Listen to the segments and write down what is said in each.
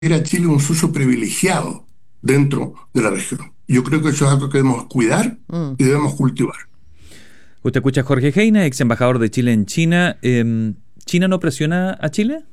a Chile un socio privilegiado dentro de la región. Yo creo que eso es algo que debemos cuidar Mm. y debemos cultivar. Usted escucha a Jorge Heine, ex embajador de Chile en China. ¿China no presiona a Chile?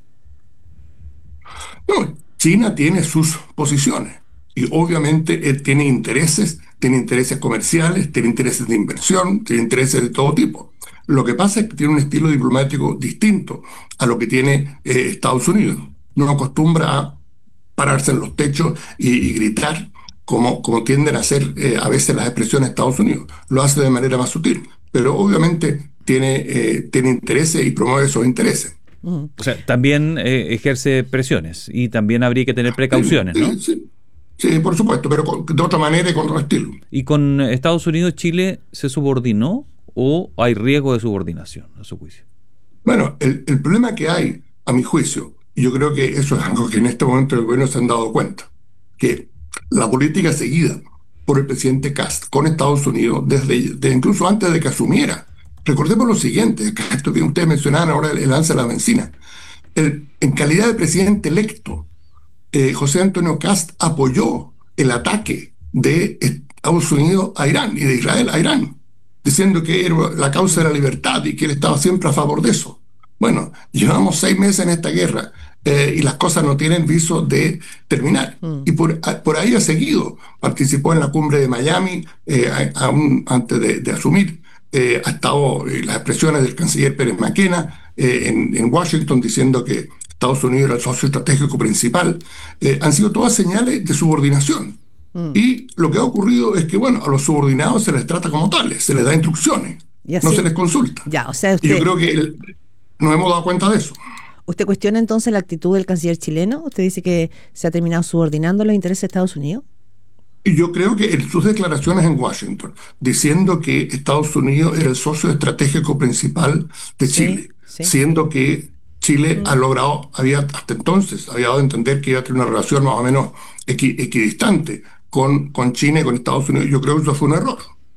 No, China tiene sus posiciones y obviamente tiene intereses comerciales, tiene intereses de inversión, tiene intereses de todo tipo. Lo que pasa es que tiene un estilo diplomático distinto a lo que tiene Estados Unidos. No acostumbra a pararse en los techos y gritar como tienden a hacer a veces las expresiones de Estados Unidos. Lo hace de manera más sutil, pero obviamente tiene intereses y promueve esos intereses. Mm. O sea, también ejerce presiones y también habría que tener Sí, precauciones, ¿no? sí, sí. Sí, por supuesto, pero de otra manera y con otro estilo. ¿Y con Estados Unidos Chile se subordinó o hay riesgo de subordinación, a su juicio? Bueno, el problema que hay, a mi juicio, y yo creo que eso es algo que en este momento el gobierno se han dado cuenta, que la política seguida por el presidente Kast con Estados Unidos, desde incluso antes de que asumiera. Recordemos lo siguiente, que esto que ustedes mencionaban ahora, el lance de la benzina. En calidad de presidente electo, José Antonio Kast apoyó el ataque de Estados Unidos a Irán y de Israel a Irán, diciendo que era la causa de la libertad y que él estaba siempre a favor de eso. Bueno, llevamos 6 meses en esta guerra y las cosas no tienen viso de terminar. Mm. Y por ahí ha seguido. Participó en la cumbre de Miami aún antes de asumir. Ha estado las expresiones del canciller Pérez Maquena en Washington diciendo que Estados Unidos era el socio estratégico principal. Han sido todas señales de subordinación. Mm. Y lo que ha ocurrido es que, bueno, a los subordinados se les trata como tales, se les da instrucciones, Y no se así, les consulta. ya, o sea, Y yo usted, creo que nos hemos dado cuenta de eso. ¿usted cuestiona entonces la actitud del canciller chileno? ¿Usted dice que se ha terminado subordinando los intereses de Estados Unidos? Y yo creo que en sus declaraciones en Washington, diciendo que Estados Unidos era el socio estratégico principal de Sí, Chile, sí. siendo que Chile Mm. ha logrado, hasta entonces, había dado a entender que iba a tener una relación más o menos equidistante con China y con Estados Unidos. Yo creo que eso fue un error.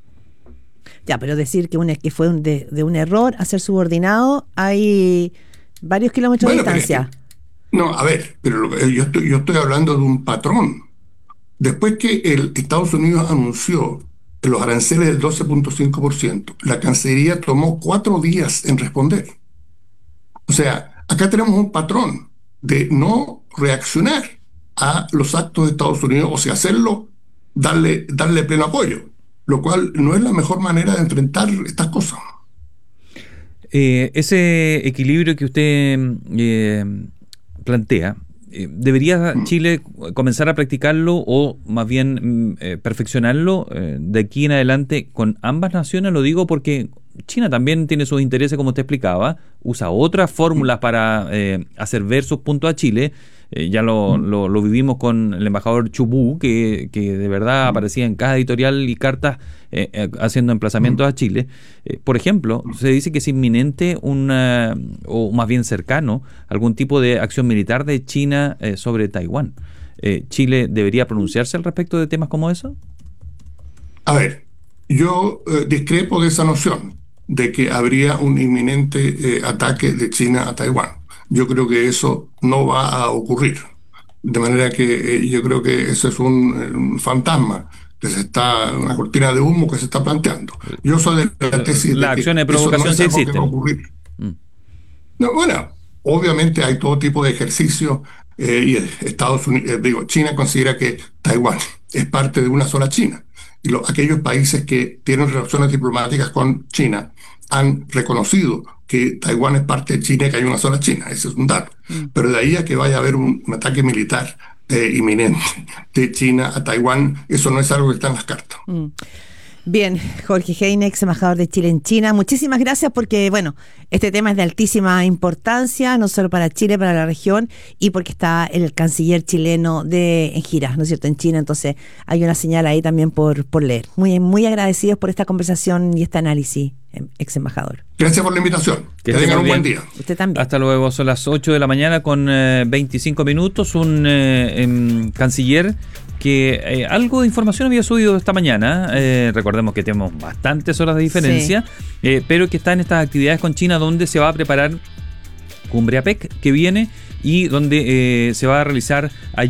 Ya, pero decir que fue de un error hacer subordinado, hay varios kilómetros de Bueno, pero es que, distancia. no, a ver, pero yo estoy hablando de un patrón. Después que el Estados Unidos anunció los aranceles del 12,5%, la Cancillería tomó 4 días en responder. O sea, acá tenemos un patrón de no reaccionar a los actos de Estados Unidos, o sea, hacerlo, darle pleno apoyo, lo cual no es la mejor manera de enfrentar estas cosas. Ese equilibrio que usted plantea, ¿debería Chile comenzar a practicarlo o más bien perfeccionarlo de aquí en adelante con ambas naciones? Lo digo porque China también tiene sus intereses, como usted explicaba, usa otras fórmulas para hacer ver sus puntos a Chile. Ya lo vivimos con el embajador Chubú, que de verdad aparecía en cada editorial y cartas haciendo emplazamientos a Chile. Por ejemplo, se dice que es inminente o más bien cercano, algún tipo de acción militar de China sobre Taiwán. ¿Chile debería pronunciarse al respecto de temas como eso? A ver, yo discrepo de esa noción de que habría un inminente ataque de China a Taiwán. Yo creo que eso no va a ocurrir. De manera que yo creo que eso es un fantasma, una cortina de humo que se está planteando. Yo soy de la tesis de Las que acciones de eso no provocación es sí algo que va a existen. ocurrir. Mm. No, bueno, obviamente hay todo tipo de ejercicios y Estados Unidos, China considera que Taiwán es parte de una sola China. Y aquellos países que tienen relaciones diplomáticas con China han reconocido que Taiwán es parte de China y que hay una sola China. Ese es un dato. Mm. Pero de ahí a que vaya a haber un ataque militar inminente de China a Taiwán, eso no es algo que está en las cartas. Mm. Bien, Jorge Heine, ex embajador de Chile en China, muchísimas gracias porque, bueno, este tema es de altísima importancia, no solo para Chile, para la región, y porque está el canciller chileno en gira, ¿no es cierto?, en China, entonces hay una señal ahí también por leer. Muy, muy agradecidos por esta conversación y este análisis, ex embajador. Gracias por la invitación. Que tengan un buen día. Usted también. Hasta luego, son las 8 de la mañana con 25 minutos. Un canciller que algo de información había subido esta mañana. Recordemos que tenemos bastantes horas de diferencia, pero que está en estas actividades con China donde se va a preparar Cumbre APEC que viene y donde se va a realizar allí